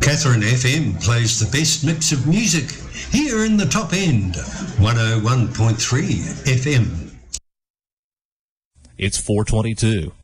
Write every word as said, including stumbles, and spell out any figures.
Catherine F M plays the best mix of music here in the top end, one oh one point three F M. It's four twenty-two.